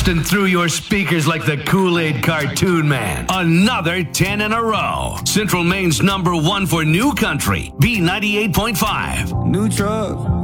blasting through your speakers like the Kool-Aid cartoon man. Another 10 in a row. Central Maine's #1 for new country, B98.5. New truck.